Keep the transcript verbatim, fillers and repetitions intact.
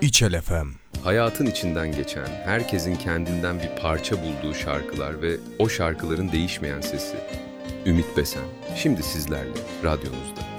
İçel F M. Hayatın içinden geçen, herkesin kendinden bir parça bulduğu şarkılar ve o şarkıların değişmeyen sesi. Ümit Besen, şimdi sizlerle, radyonuzda.